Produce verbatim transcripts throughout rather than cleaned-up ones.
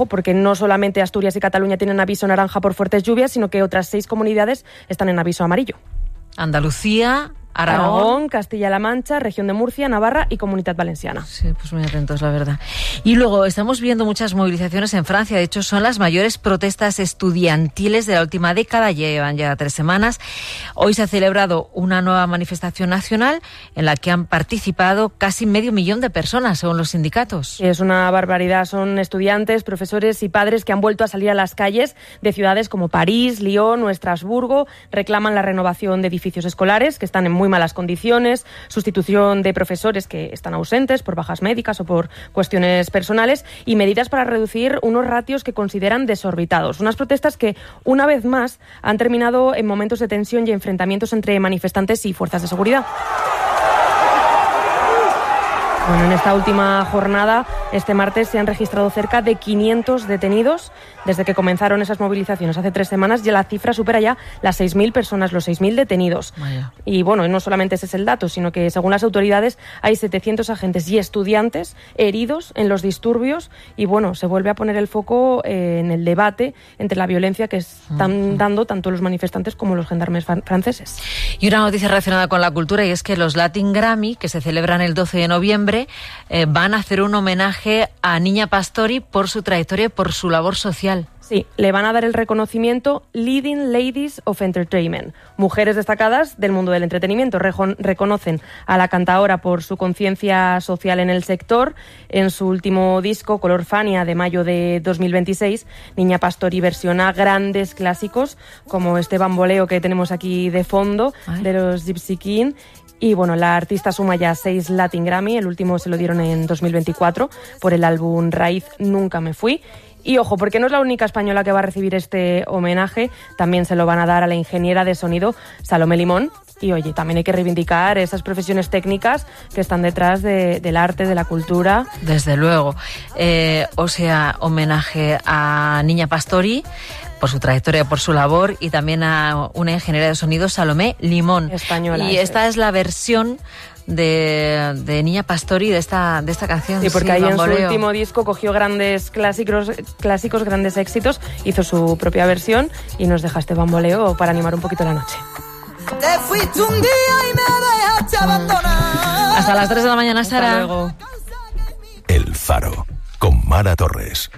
ojo, porque no solamente Asturias y Cataluña tienen aviso naranja por fuertes lluvias, sino que otras seis comunidades están en aviso amarillo. Andalucía, Aragón, Aragón, Castilla-La Mancha, Región de Murcia, Navarra y Comunidad Valenciana. Sí, pues muy atentos, la verdad. Y luego estamos viendo muchas movilizaciones en Francia. De hecho, son las mayores protestas estudiantiles de la última década. Llevan ya tres semanas. Hoy se ha celebrado una nueva manifestación nacional en la que han participado casi medio millón de personas, según los sindicatos. Es una barbaridad. Son estudiantes, profesores y padres que han vuelto a salir a las calles de ciudades como París, Lyon o Estrasburgo. Reclaman la renovación de edificios escolares que están en muy malas condiciones, sustitución de profesores que están ausentes por bajas médicas o por cuestiones personales y medidas para reducir unos ratios que consideran desorbitados. Unas protestas que, una vez más, han terminado en momentos de tensión y enfrentamientos entre manifestantes y fuerzas de seguridad. Bueno, en esta última jornada, este martes, se han registrado cerca de quinientos detenidos. Desde que comenzaron esas movilizaciones hace tres semanas, ya la cifra supera ya las seis mil personas, los seis mil detenidos. Vaya. Y bueno, no solamente ese es el dato, sino que según las autoridades hay setecientos agentes y estudiantes heridos en los disturbios y bueno, se vuelve a poner el foco eh, en el debate entre la violencia que están uh-huh. dando tanto los manifestantes como los gendarmes fran- franceses. Y una noticia relacionada con la cultura, y es que los Latin Grammy, que se celebran el doce de noviembre, eh, van a hacer un homenaje a Niña Pastori por su trayectoria y por su labor social. Sí, le van a dar el reconocimiento Leading Ladies of Entertainment. Mujeres destacadas del mundo del entretenimiento. Rejon- reconocen a la cantaora por su conciencia social en el sector. En su último disco, Color Fania, de mayo de dos mil veintiséis, Niña Pastori versiona grandes clásicos como este bamboleo que tenemos aquí de fondo, Ay. de los Gypsy King. Y bueno, la artista suma ya seis Latin Grammy, el último se lo dieron en dos mil veinticuatro por el álbum Raíz Nunca Me Fui. Y ojo, porque no es la única española que va a recibir este homenaje, también se lo van a dar a la ingeniera de sonido Salomé Limón. Y oye, también hay que reivindicar esas profesiones técnicas que están detrás de, del arte, de la cultura. Desde luego. Eh, o sea, homenaje a Niña Pastori por su trayectoria, por su labor, y también a una ingeniera de sonido, Salomé Limón. Española. Y esta es la versión de, de Niña Pastori de esta, de esta canción. Sí, porque sí, ahí bamboleo. En su último disco cogió grandes clásicos, clásicos, grandes éxitos, hizo su propia versión y nos deja este bamboleo para animar un poquito la noche. Te fuiste un día y me dejaste abandonar. Hasta las tres de la mañana, Sara. Hasta luego. El Faro, con Mara Torres.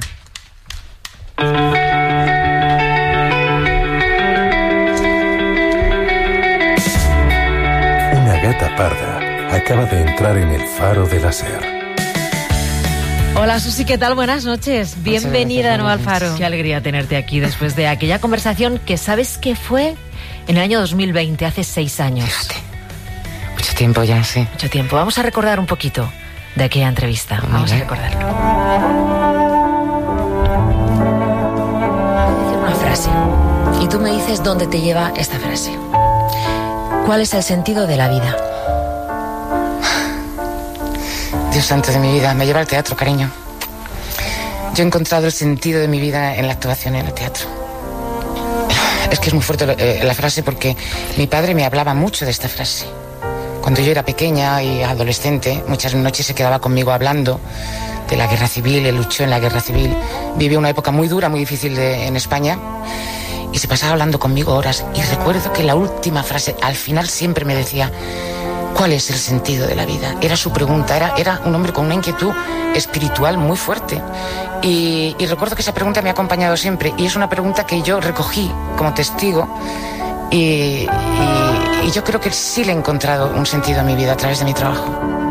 Una gata parda acaba de entrar en el Faro de la Ser. Hola Susi, ¿qué tal? Buenas noches. Bienvenida de nuevo al Faro. Qué alegría tenerte aquí después de aquella conversación que sabes que fue en el año dos mil veinte, hace seis años. Fíjate. Mucho tiempo ya, sí. Mucho tiempo. Vamos a recordar un poquito de aquella entrevista. Muy Vamos bien. a recordarlo. Voy a decir una frase y tú me dices dónde te lleva esta frase. ¿Cuál es el sentido de la vida? Dios santo de mi vida, me lleva al teatro, cariño. Yo he encontrado el sentido de mi vida en la actuación, en el teatro. Es que es muy fuerte eh, la frase porque mi padre me hablaba mucho de esta frase. Cuando yo era pequeña y adolescente, muchas noches se quedaba conmigo hablando de la guerra civil, él luchó en la guerra civil, vivió una época muy dura, muy difícil de, en España, y se pasaba hablando conmigo horas. Y recuerdo que la última frase, al final siempre me decía, ¿cuál es el sentido de la vida? Era su pregunta, era, era un hombre con una inquietud espiritual muy fuerte. Y, y recuerdo que esa pregunta me ha acompañado siempre, y es una pregunta que yo recogí como testigo, y, y, y yo creo que sí le he encontrado un sentido a mi vida a través de mi trabajo.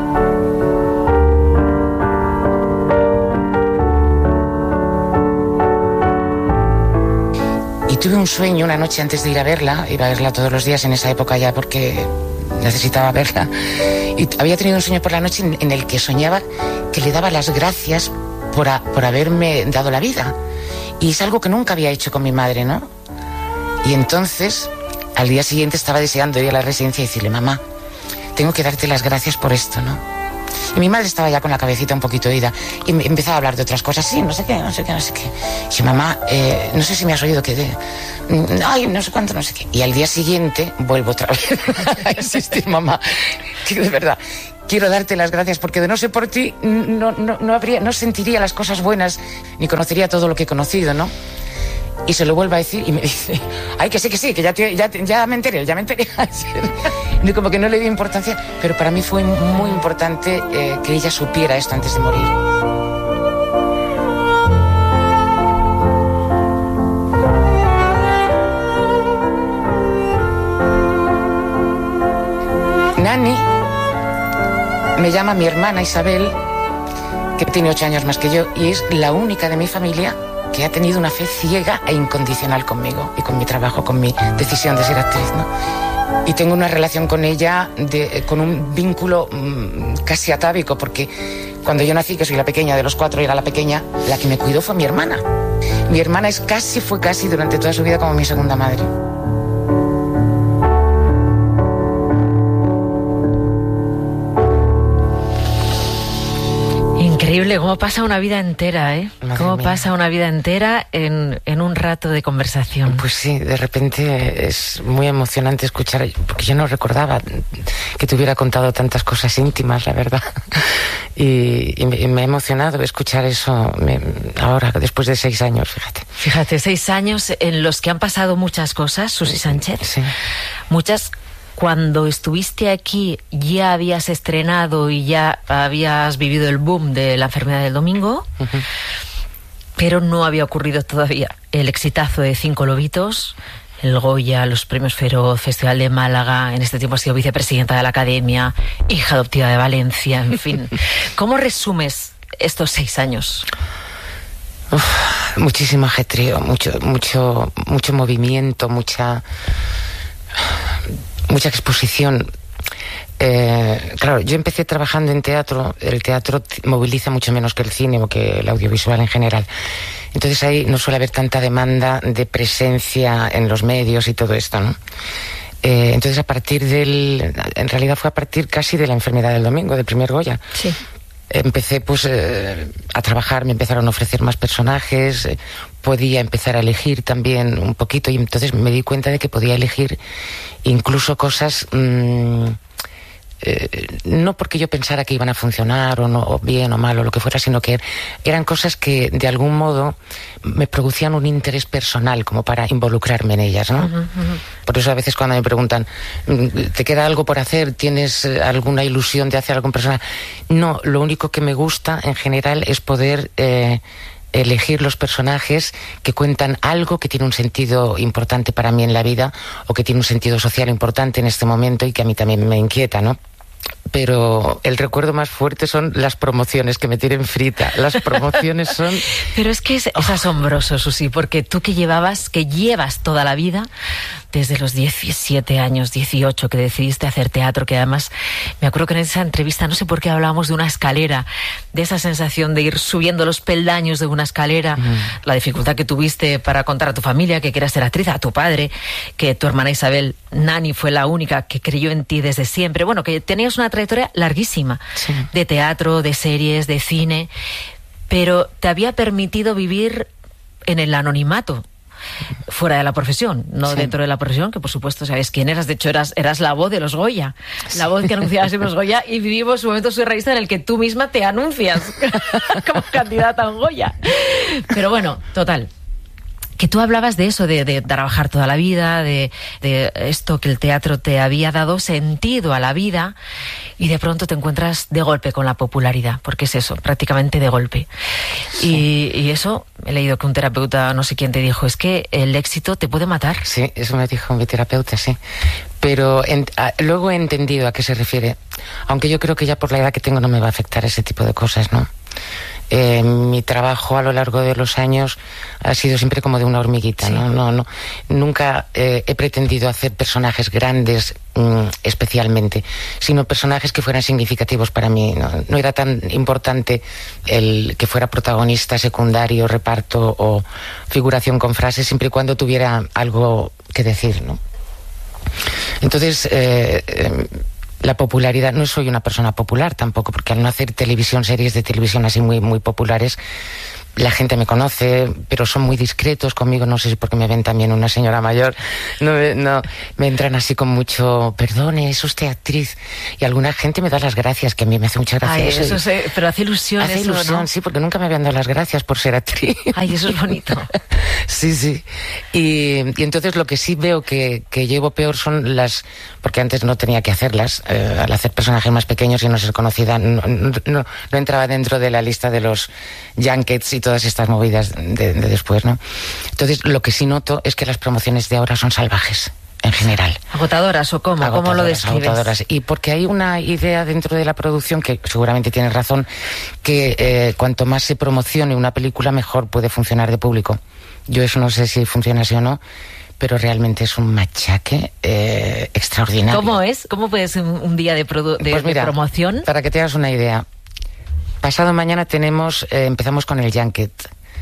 Y tuve un sueño una noche antes de ir a verla, iba a verla todos los días en esa época ya porque necesitaba verla, y había tenido un sueño por la noche en, en el que soñaba que le daba las gracias por, a, por haberme dado la vida, y es algo que nunca había hecho con mi madre, ¿no? Y entonces al día siguiente estaba deseando ir a la residencia y decirle, mamá, tengo que darte las gracias por esto, ¿no? Y mi madre estaba ya con la cabecita un poquito oída y me empezaba a hablar de otras cosas, sí, no sé qué, no sé qué, no sé qué. Y yo, mamá, eh, no sé si me has oído que de... ay, no sé cuánto, no sé qué. Y al día siguiente vuelvo otra vez a insistir, mamá, que de verdad. quiero darte las gracias porque de no ser por ti no, no, no, habría, no sentiría las cosas buenas ni conocería todo lo que he conocido, ¿no? Y se lo vuelvo a decir y me dice, ay, que sí, que sí, que ya, te, ya, ya me enteré, ya me enteré. Y como que no le dio importancia, pero para mí fue muy importante eh, que ella supiera esto antes de morir. Nani me llama mi hermana Isabel, que tiene ocho años más que yo, y es la única de mi familia que ha tenido una fe ciega e incondicional conmigo y con mi trabajo, con mi decisión de ser actriz, ¿no? Y tengo una relación con ella de, con un vínculo mmm, casi atávico, porque cuando yo nací, que soy la pequeña de los cuatro y era la pequeña, la que me cuidó fue mi hermana. Mi hermana es casi, fue casi durante toda su vida como mi segunda madre. Increíble cómo pasa una vida entera, ¿eh? Madre cómo mía. pasa una vida entera en, en un rato de conversación. Pues sí, de repente es muy emocionante escuchar, porque yo no recordaba que te hubiera contado tantas cosas íntimas, la verdad. Y, y, me, y me ha emocionado escuchar eso me, ahora, después de seis años, fíjate. Fíjate, seis años en los que han pasado muchas cosas, Susi Sánchez. Sí. Muchas. Cuando estuviste aquí ya habías estrenado y ya habías vivido el boom de La enfermedad del domingo, uh-huh. pero no había ocurrido todavía el exitazo de Cinco lobitos, el Goya, los premios Feroz, Festival de Málaga. En este tiempo has sido vicepresidenta de la Academia, hija adoptiva de Valencia, en fin. ¿Cómo resumes estos seis años? Uf, muchísimo ajetreo, mucho, mucho, mucho movimiento, mucha... mucha exposición. Eh, claro, yo empecé trabajando en teatro. El teatro moviliza mucho menos que el cine o que el audiovisual en general. Entonces ahí no suele haber tanta demanda de presencia en los medios y todo esto, ¿no? Eh, entonces a partir del... En realidad fue a partir casi de La enfermedad del domingo, del primer Goya. Sí. Empecé pues eh, a trabajar, me empezaron a ofrecer más personajes, eh, podía empezar a elegir también un poquito y entonces me di cuenta de que podía elegir incluso cosas mmm, eh, no porque yo pensara que iban a funcionar o no, o bien o mal o lo que fuera, sino que eran cosas que de algún modo me producían un interés personal como para involucrarme en ellas, ¿no? Uh-huh, uh-huh. Por eso a veces cuando me preguntan, ¿te queda algo por hacer? ¿Tienes alguna ilusión de hacer algún personaje? No, lo único que me gusta en general es poder eh, elegir los personajes que cuentan algo que tiene un sentido importante para mí en la vida o que tiene un sentido social importante en este momento y que a mí también me inquieta, ¿no? Pero el recuerdo más fuerte son las promociones, que me tienen frita. Las promociones son... Pero es que es, es asombroso, Susi, porque tú que llevabas, que llevas toda la vida, desde los diecisiete años, dieciocho, que decidiste hacer teatro, que además, me acuerdo que en esa entrevista, no sé por qué hablábamos de una escalera, de esa sensación de ir subiendo los peldaños de una escalera, mm. la dificultad que tuviste para contar a tu familia que querías ser actriz, a tu padre, que tu hermana Isabel, Nani, fue la única que creyó en ti desde siempre. Bueno, que tenías una trayectoria larguísima, sí, de teatro, de series, de cine, pero te había permitido vivir en el anonimato, fuera de la profesión, no sí. dentro de la profesión, que por supuesto sabes quién eras. De hecho, eras, eras la voz de los Goya, sí. la voz que anunciaba siempre los Goya, y vivimos un momento surrealista en el que tú misma te anuncias como candidata a un Goya. Pero bueno, total, que tú hablabas de eso, de, de trabajar toda la vida, de, de esto que el teatro te había dado sentido a la vida, y de pronto te encuentras de golpe con la popularidad, porque es eso, prácticamente de golpe. Sí. Y, y eso, he leído que un terapeuta, no sé quién te dijo, es que el éxito te puede matar. Sí, eso me dijo mi terapeuta, sí. Pero en, a, luego he entendido a qué se refiere, aunque yo creo que ya por la edad que tengo no me va a afectar ese tipo de cosas, ¿no? Eh, mi trabajo a lo largo de los años ha sido siempre como de una hormiguita, sí. ¿no? No, no, nunca eh, he pretendido hacer personajes grandes mm, especialmente, sino personajes que fueran significativos para mí. No, no era tan importante el que fuera protagonista, secundario, reparto o figuración con frases, siempre y cuando tuviera algo que decir, ¿no? Entonces, eh, eh, la popularidad, no soy una persona popular tampoco, porque al no hacer televisión, series de televisión así muy, muy populares, la gente me conoce, pero son muy discretos conmigo, no sé si porque me ven también una señora mayor, no, no me entran así con mucho, perdone, es usted actriz, y alguna gente me da las gracias, que a mí me hace mucha gracia. Ay, eso, eso se, pero hace ilusión hace eso, ilusión, ¿no? sí, porque nunca me habían dado las gracias por ser actriz. Ay, eso es bonito. Sí, sí. Y, y entonces lo que sí veo que, que llevo peor son las, porque antes no tenía que hacerlas, eh, al hacer personajes más pequeños y no ser conocida, no, no, no, no entraba dentro de la lista de los junkets y todas estas movidas de, de después, ¿no? Entonces lo que sí noto es que las promociones de ahora son salvajes. En general. ¿Agotadoras o cómo? Agotadoras, ¿Cómo lo describes? Agotadoras. Y porque hay una idea dentro de la producción, que seguramente tienes razón, que eh, cuanto más se promocione una película, mejor puede funcionar de público. Yo eso no sé si funciona así o no, pero realmente es un machaque eh, extraordinario. ¿Cómo es? ¿Cómo puede ser un, un día de, produ de, pues mira, de promoción? Para que te hagas una idea, pasado mañana tenemos, eh, empezamos con el junket.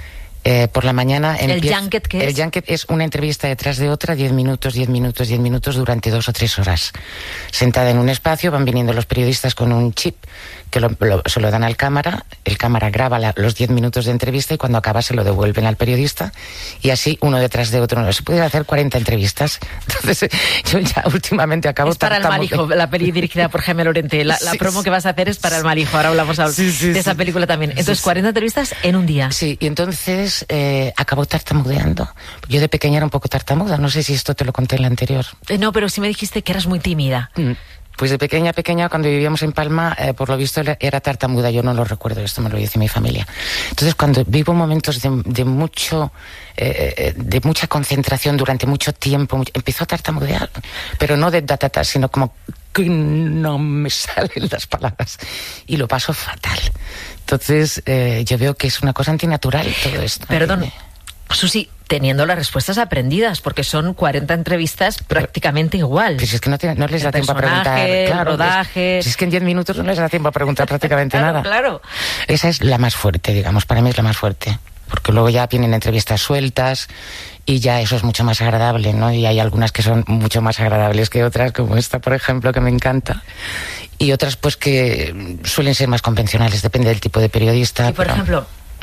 Eh, por la mañana ¿El empieza, junket qué es? El junket es una entrevista detrás de otra, diez minutos, diez minutos, diez minutos durante dos o tres horas. Sentada en un espacio, van viniendo los periodistas con un chip que lo, lo, se lo dan al cámara, el cámara graba la, los diez minutos de entrevista y cuando acaba se lo devuelven al periodista y así uno detrás de otro. No se puede hacer cuarenta entrevistas. Entonces yo ya últimamente acabo... Es para el Malijo, la peli dirigida por Jaime Lorente. La, la sí, promo que vas a hacer es para el Malijo. Ahora hablamos a, sí, sí, de esa película también. Entonces, sí, cuarenta entrevistas en un día. Sí, y entonces eh, acabo tartamudeando. Yo de pequeña era un poco tartamuda. No sé si esto te lo conté en la anterior. Eh, no, pero sí me dijiste que eras muy tímida. Mm. Pues de pequeña, pequeña, cuando vivíamos en Palma, eh, por lo visto era tartamuda, yo no lo recuerdo, esto me lo dice mi familia. Entonces, cuando vivo momentos de, de mucho, eh, de mucha concentración durante mucho tiempo, mucho, empiezo a tartamudear, pero no de tatata, sino como que no me salen las palabras y lo paso fatal. Entonces, eh, yo veo que es una cosa antinatural todo esto. Perdón. ¿Me... Susi, teniendo las respuestas aprendidas, porque son cuarenta entrevistas prácticamente igual. Pues es que no, te, no les da tiempo a preguntar. Claro, rodaje. Es, es que en diez minutos no les da tiempo a preguntar prácticamente claro, nada. Claro. Esa es la más fuerte, digamos, para mí es la más fuerte. Porque luego ya vienen entrevistas sueltas y ya eso es mucho más agradable, ¿no? Y hay algunas que son mucho más agradables que otras, como esta, por ejemplo, que me encanta. Y otras, pues, que suelen ser más convencionales, depende del tipo de periodista. Y, por pero... ejemplo...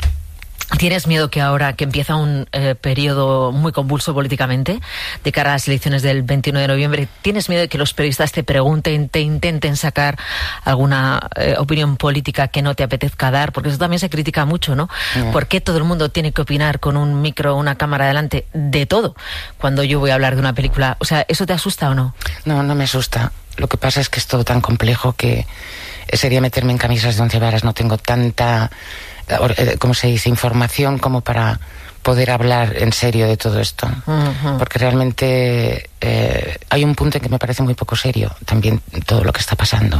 ¿Tienes miedo que ahora que empieza un eh, periodo muy convulso políticamente de cara a las elecciones del veintiuno de noviembre, ¿tienes miedo de que los periodistas te pregunten, te intenten sacar alguna eh, opinión política que no te apetezca dar? Porque eso también se critica mucho, ¿no? Mm. ¿Por qué todo el mundo tiene que opinar con un micro, una cámara delante de todo cuando yo voy a hablar de una película? O sea, ¿eso te asusta o no? No, no me asusta. Lo que pasa es que es todo tan complejo que sería meterme en camisas de once varas. No tengo tanta... ¿cómo se dice? Información como para poder hablar en serio de todo esto. Uh-huh. Porque realmente eh, hay un punto en que me parece muy poco serio también todo lo que está pasando.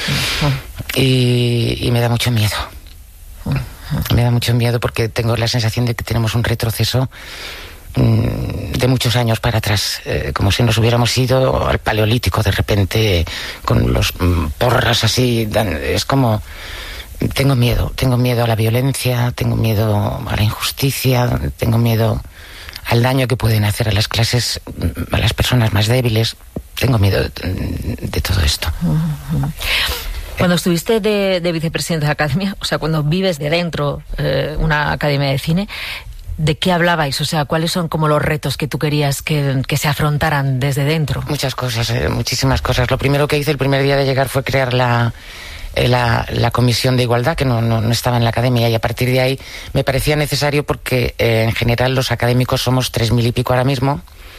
Uh-huh. y, y me da mucho miedo. Uh-huh. Me da mucho miedo porque tengo la sensación de que tenemos un retroceso mmm, de muchos años para atrás, eh, como si nos hubiéramos ido al Paleolítico de repente con los mmm, porras así. Es como... Tengo miedo, tengo miedo a la violencia, tengo miedo a la injusticia, tengo miedo al daño que pueden hacer a las clases, a las personas más débiles. Tengo miedo de, de todo esto. Uh-huh. Cuando estuviste de, de vicepresidente de la Academia, o sea, cuando vives de dentro eh, una Academia de Cine, ¿de qué hablabais? O sea, ¿cuáles son como los retos que tú querías que, que se afrontaran desde dentro? Muchas cosas, eh, muchísimas cosas. Lo primero que hice el primer día de llegar fue crear la... La, la comisión de igualdad, que no, no, no estaba en la academia, y a partir de ahí me parecía necesario porque eh, en general los académicos somos tres mil y pico ahora mismo,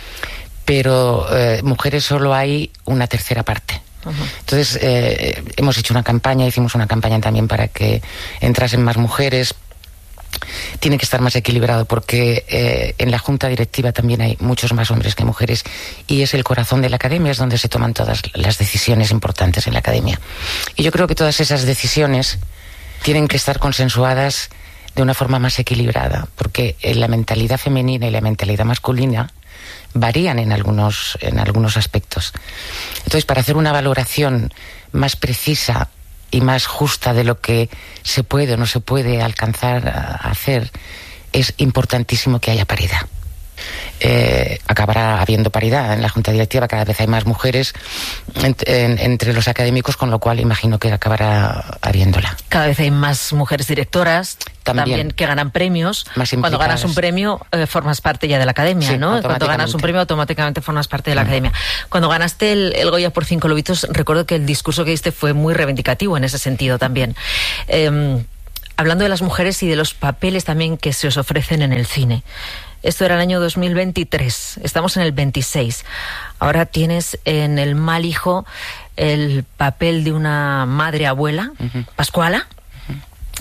pero eh, mujeres solo hay una tercera parte. Uh-huh. Entonces eh, hemos hecho una campaña, hicimos una campaña también para que entrasen más mujeres. Tiene que estar más equilibrado porque eh, en la junta directiva también hay muchos más hombres que mujeres y es el corazón de la academia, es donde se toman todas las decisiones importantes en la academia. Y yo creo que todas esas decisiones tienen que estar consensuadas de una forma más equilibrada, porque la mentalidad femenina y la mentalidad masculina varían en algunos, en algunos aspectos. Entonces, para hacer una valoración más precisa y más justa de lo que se puede o no se puede alcanzar a hacer, es importantísimo que haya paridad. eh, acabará habiendo paridad en la junta directiva. Cada vez hay más mujeres en, en, entre los académicos, con lo cual imagino que acabará habiéndola. Cada vez hay más mujeres directoras también, también que ganan premios. Más Cuando ganas un premio eh, formas parte ya de la academia, sí, ¿no? Cuando ganas un premio automáticamente formas parte de la mm. academia. Cuando ganaste el, el Goya por Cinco Lobitos, recuerdo que el discurso que diste fue muy reivindicativo en ese sentido también. Eh, hablando de las mujeres y de los papeles también que se os ofrecen en el cine. Esto era el año dos mil veintitrés, estamos en el veintiséis. Ahora tienes en El mal hijo el papel de una madre abuela, uh-huh. Pascuala. Uh-huh.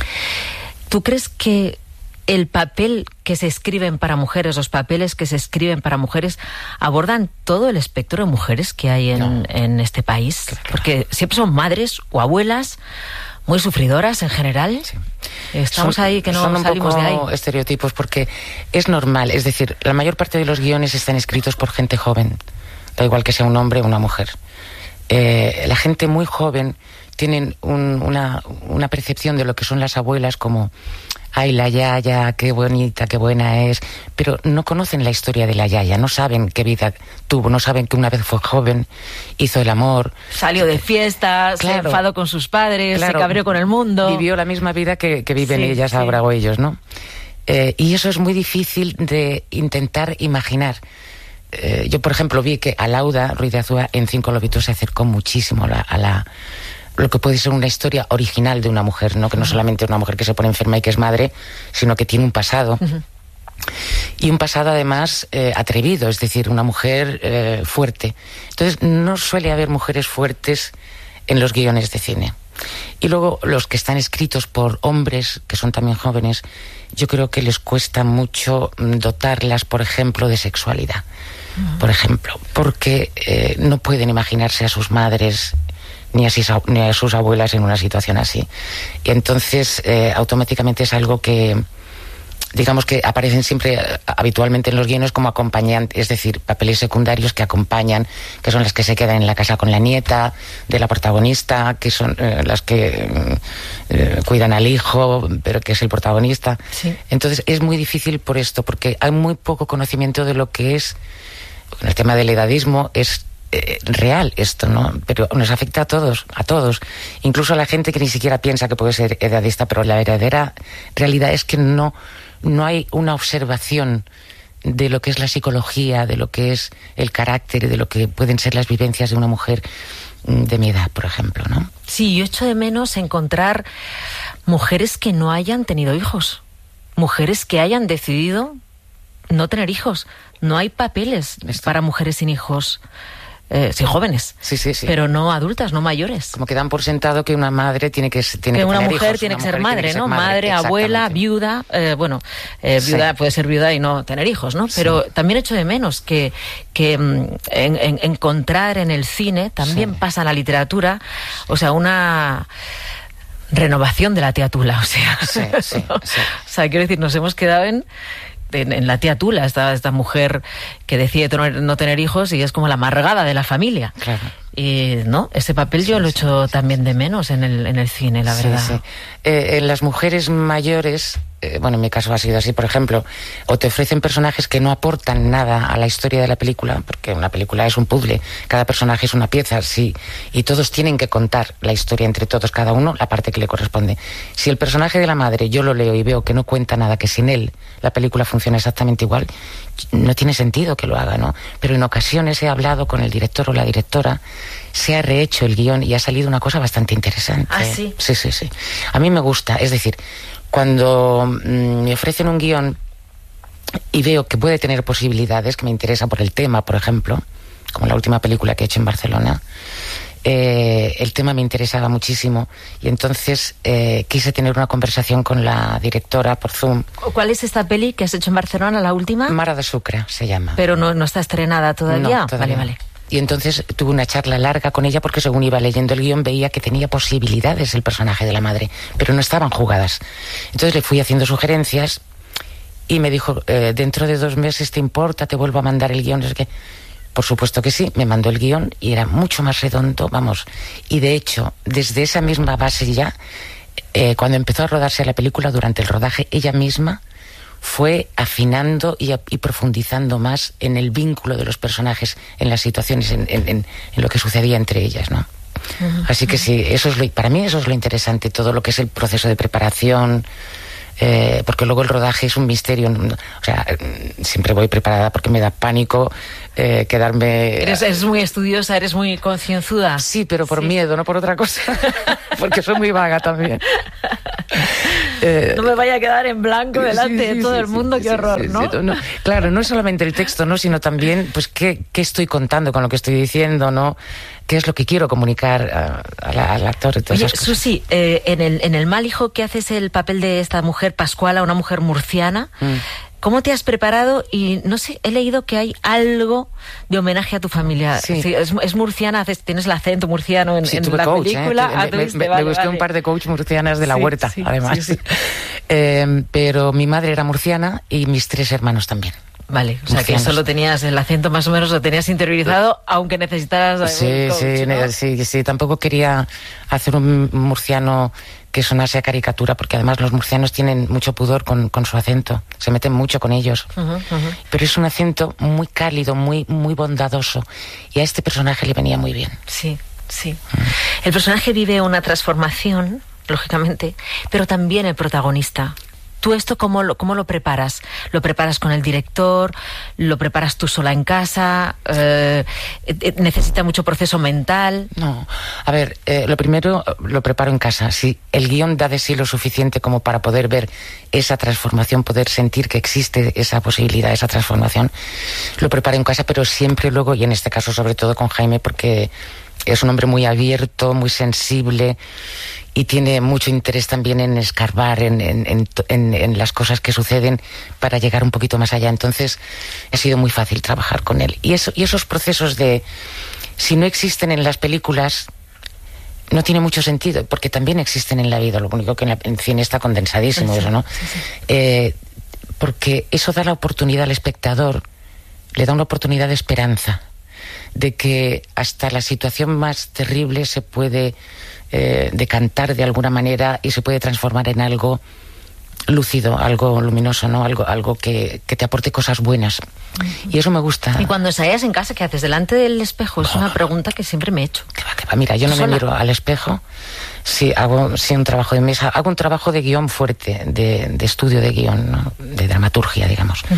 ¿Tú crees que el papel que se escriben para mujeres, los papeles que se escriben para mujeres, abordan todo el espectro de mujeres que hay en, no. en este país? Claro. Porque siempre son madres o abuelas muy sufridoras en general. Sí. Estamos son, ahí que no son un salimos poco de ahí. Estereotipos, porque es normal. Es decir, la mayor parte de los guiones están escritos por gente joven. Da igual que sea un hombre o una mujer. Eh, la gente muy joven tienen un, una, una percepción de lo que son las abuelas como... Ay, la yaya, qué bonita, qué buena es. Pero no conocen la historia de la yaya, no saben qué vida tuvo, no saben que una vez fue joven, hizo el amor. Salió de fiestas, claro, se enfadó con sus padres, claro, se cabreó con el mundo. Vivió la misma vida que, que viven sí, ellas sí. ahora o ellos, ¿no? Eh, y eso es muy difícil de intentar imaginar. Eh, yo, por ejemplo, vi que Alauda Ruiz de Azúa en Cinco Lobitos se acercó muchísimo a la... A la lo que puede ser una historia original de una mujer, ¿no? Que no solamente es una mujer que se pone enferma y que es madre, sino que tiene un pasado. Uh-huh. Y un pasado además eh, atrevido, es decir, una mujer eh, fuerte. Entonces no suele haber mujeres fuertes en los guiones de cine. Y luego los que están escritos por hombres, que son también jóvenes, yo creo que les cuesta mucho dotarlas, por ejemplo, de sexualidad. Uh-huh. Por ejemplo, porque eh, no pueden imaginarse a sus madres... Ni a, sus, ni a sus abuelas en una situación así. Y entonces, eh, automáticamente es algo que, digamos que aparecen siempre, habitualmente en los guiones como acompañantes, es decir, papeles secundarios que acompañan, que son las que se quedan en la casa con la nieta de la protagonista, que son eh, las que eh, cuidan al hijo, pero que es el protagonista. Sí. Entonces, es muy difícil por esto, porque hay muy poco conocimiento de lo que es, el tema del edadismo es Eh, real esto, ¿no? Pero nos afecta a todos, a todos, incluso a la gente que ni siquiera piensa que puede ser edadista, pero la verdadera realidad es que no, no hay una observación de lo que es la psicología, de lo que es el carácter, de lo que pueden ser las vivencias de una mujer de mi edad, por ejemplo, ¿no? Sí, yo echo de menos encontrar mujeres que no hayan tenido hijos, mujeres que hayan decidido no tener hijos. No hay papeles ¿Esto? para mujeres sin hijos. Eh, sí, jóvenes, sí, sí, sí. pero no adultas, no mayores. Como que dan por sentado que una madre tiene que tiene que, que una mujer hijos, tiene una que ser madre, que ser ¿no? Madre, madre abuela, viuda, eh, bueno, eh, viuda sí. puede ser viuda y no tener hijos, ¿no? Pero sí. también echo de menos que, que en, en, encontrar en el cine, también sí. pasa en la literatura, o sea, una renovación de la tía Tula, o sea, sí, sí, ¿no? sí. O sea, quiero decir, nos hemos quedado en En, en la tía Tula, esta, esta mujer que decide tener, no tener hijos y es como la amargada de la familia. Claro. Y no, ese papel yo sí, lo echo sí, también sí. de menos en el, en el cine, la verdad. Sí, sí. Eh, en las mujeres mayores, eh, bueno, en mi caso ha sido así, por ejemplo, o te ofrecen personajes que no aportan nada a la historia de la película, porque una película es un puzzle, cada personaje es una pieza, sí, y todos tienen que contar la historia entre todos, cada uno la parte que le corresponde. Si el personaje de la madre yo lo leo y veo que no cuenta nada, que sin él la película funciona exactamente igual, no tiene sentido que lo haga, ¿no? Pero en ocasiones he hablado con el director o la directora, se ha rehecho el guión y ha salido una cosa bastante interesante. ¿Ah, sí? Sí, sí, sí. A mí me gusta, es decir, cuando mmm, me ofrecen un guión y veo que puede tener posibilidades, que me interesa por el tema, por ejemplo, como la última película que he hecho en Barcelona, eh, el tema me interesaba muchísimo y entonces eh, quise tener una conversación con la directora por Zoom. ¿Cuál es esta peli que has hecho en Barcelona, la última? Mara de Sucre se llama. Pero no, no está estrenada todavía. No, todavía. Vale, vale. Y entonces tuve una charla larga con ella porque según iba leyendo el guión veía que tenía posibilidades el personaje de la madre, pero no estaban jugadas. Entonces le fui haciendo sugerencias y me dijo, eh, dentro de dos meses te importa, te vuelvo a mandar el guión. Es que, por supuesto que sí, me mandó el guión y era mucho más redondo, vamos. Y de hecho, desde esa misma base ya, eh, cuando empezó a rodarse la película, durante el rodaje, ella misma fue afinando y, y profundizando más en el vínculo de los personajes, en las situaciones, en, en, en lo que sucedía entre ellas, ¿no? Uh-huh. Así que sí, eso es lo, para mí eso es lo interesante, todo lo que es el proceso de preparación, eh, porque luego el rodaje es un misterio. O sea, siempre voy preparada porque me da pánico eh, quedarme... Eres, eres muy estudiosa, eres muy concienzuda. Sí, pero por sí. miedo, no por otra cosa. Porque soy muy vaga también. Eh, no me vaya a quedar en blanco delante sí, sí, de todo sí, el mundo, sí, qué horror, sí, ¿no? Sí, no, claro, no es solamente el texto, ¿no? Sino también, pues, qué, qué estoy contando con lo que estoy diciendo, ¿no? ¿Qué es lo que quiero comunicar a, a la, al actor? Todas Oye, esas cosas. Susi, eh, en, el, en el Mal Hijo, que haces el papel de esta mujer Pascuala, una mujer murciana, mm. ¿cómo te has preparado? Y no sé, he leído que hay algo de homenaje a tu familia. Sí. Sí, es, es murciana, haces, tienes el acento murciano en, sí, en la coach, película. ¿eh? Ah, me, me, me, vale, me busqué vale. un par de coach murcianas de la sí, huerta, sí, además. Sí, sí. eh, pero mi madre era murciana y mis tres hermanos también. Vale, o sea que solo tenías el acento más o menos, lo tenías interiorizado, aunque necesitaras... Sí, coach, sí, ¿no? sí, sí, tampoco quería hacer un murciano que sonase a caricatura, porque además los murcianos tienen mucho pudor con, con su acento, se meten mucho con ellos. Uh-huh, uh-huh. Pero es un acento muy cálido, muy, muy bondadoso, y a este personaje le venía muy bien. Sí, sí. Uh-huh. El personaje vive una transformación, lógicamente, pero también el protagonista. ¿Tú esto cómo lo, cómo lo preparas? ¿Lo preparas con el director? ¿Lo preparas tú sola en casa? Eh, ¿Necesita mucho proceso mental? No, a ver, eh, lo primero lo preparo en casa. Si el guión da de sí lo suficiente como para poder ver esa transformación, poder sentir que existe esa posibilidad, esa transformación, lo preparo en casa, pero siempre luego, y en este caso sobre todo con Jaime, porque es un hombre muy abierto, muy sensible, y tiene mucho interés también en escarbar en, en, en, en, en las cosas que suceden para llegar un poquito más allá. Entonces ha sido muy fácil trabajar con él. Y, eso, y esos procesos de... Si no existen en las películas, no tiene mucho sentido, porque también existen en la vida. Lo único que en, la, en cine está condensadísimo, sí, eso, ¿no? Sí, sí. Eh, porque eso da la oportunidad al espectador, le da una oportunidad de esperanza, de que hasta la situación más terrible se puede... Eh, decantar de alguna manera y se puede transformar en algo lúcido, algo luminoso, ¿no? Algo, algo que, que te aporte cosas buenas. Uh-huh. Y eso me gusta. ¿Y cuando ensayas en casa, qué haces? ¿Delante del espejo? Es oh. una pregunta que siempre me he hecho. ¿Qué va, qué va? Mira, yo no ¿Sola? me miro al espejo. Sí, hago sí, un trabajo de mesa. Hago un trabajo de guión fuerte, de, de estudio de guión, ¿no? De dramaturgia, digamos. Uh-huh.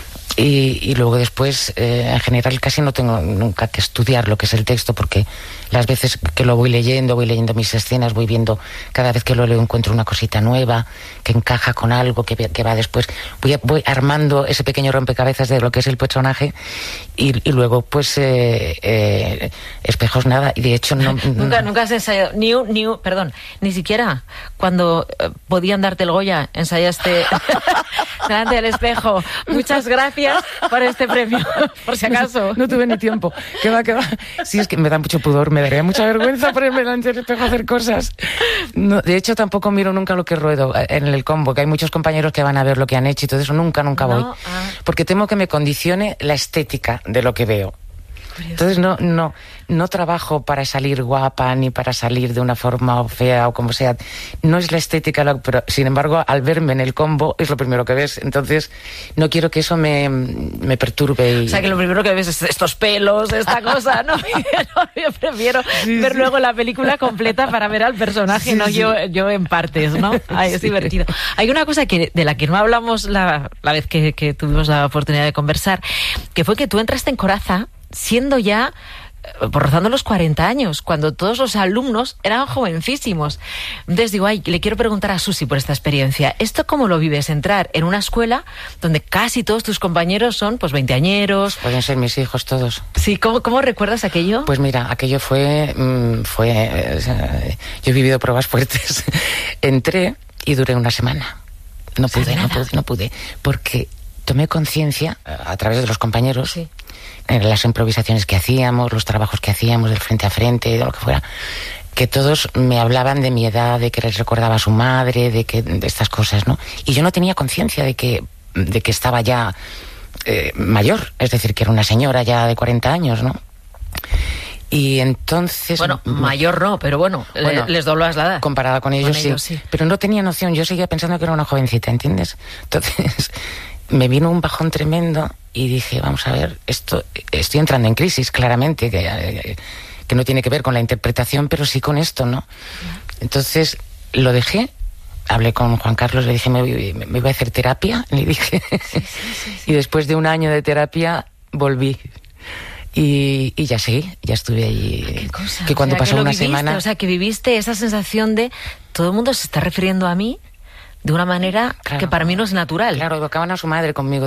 Y, y luego después, eh, en general, casi no tengo nunca que estudiar lo que es el texto, porque las veces que lo voy leyendo, voy leyendo mis escenas, voy viendo, cada vez que lo leo encuentro una cosita nueva, que encaja con algo, que, que va después. Voy, voy armando ese pequeño rompecabezas de lo que es el personaje, y, y luego, pues, eh, eh, espejos nada, y de hecho no... nunca, nunca has ensayado, ni un, ni un, perdón, ni siquiera cuando eh, podían darte el Goya, ensayaste delante del espejo. Muchas gracias por este premio, por si acaso. No, no tuve ni tiempo. ¿Qué va, qué va? Sí, es que me da mucho pudor, me daría mucha vergüenza ponerme delante del espejo a hacer cosas. No, de hecho, tampoco miro nunca lo que ruedo en el combo, que hay muchos compañeros que van a ver lo que han hecho y todo eso. Nunca, nunca voy. No, ah. Porque temo que me condicione la estética de lo que veo. Entonces no, no, no trabajo para salir guapa ni para salir de una forma fea o como sea. No es la estética, pero sin embargo al verme en el combo es lo primero que ves. Entonces no quiero que eso me, me perturbe. Y... O sea, que lo primero que ves es estos pelos, esta cosa, ¿no? Yo prefiero sí, ver sí. luego la película completa para ver al personaje, sí, no sí. Yo, yo en partes, ¿no? Ay, es sí. divertido. Hay una cosa que de la que no hablamos la, la vez que, que tuvimos la oportunidad de conversar, que fue que tú entraste en Coraza siendo ya, por rozando los cuarenta años, cuando todos los alumnos eran jovencísimos. Entonces digo, ay, le quiero preguntar a Susi por esta experiencia. ¿Esto cómo lo vives? Entrar en una escuela donde casi todos tus compañeros son, pues, veinteañeros. Pueden ser mis hijos todos. Sí, ¿cómo, cómo recuerdas aquello? Pues mira, aquello fue... fue eh, yo he vivido pruebas fuertes. Entré y duré una semana. No pude, no pude, no pude. Porque tomé conciencia, a través de los compañeros... Sí. En las improvisaciones que hacíamos, los trabajos que hacíamos del frente a frente, de lo que fuera, que todos me hablaban de mi edad, de que les recordaba a su madre, de que de estas cosas, ¿no? Y yo no tenía conciencia de que, de que estaba ya eh, mayor, es decir, que era una señora ya de cuarenta años, ¿no? Y entonces... Bueno, mayor no, pero bueno, bueno le, les doblás la edad. Comparada con ellos, con sí. ellos, sí. Pero no tenía noción, yo seguía pensando que era una jovencita, ¿entiendes? Entonces me vino un bajón tremendo y dije, vamos a ver, esto estoy entrando en crisis, claramente, que, que no tiene que ver con la interpretación, pero sí con esto, ¿no? Entonces lo dejé, hablé con Juan Carlos, le dije, me, me, me voy a hacer terapia, le dije. Sí, sí, sí, sí. Y después de un año de terapia volví. Y, y ya seguí, ya estuve ahí. ¿Qué cosa? Que cuando o sea, pasó que lo una viviste, semana... O sea, que viviste esa sensación de todo el mundo se está refiriendo a mí de una manera claro, que para mí no es natural. Claro, evocaban a su madre conmigo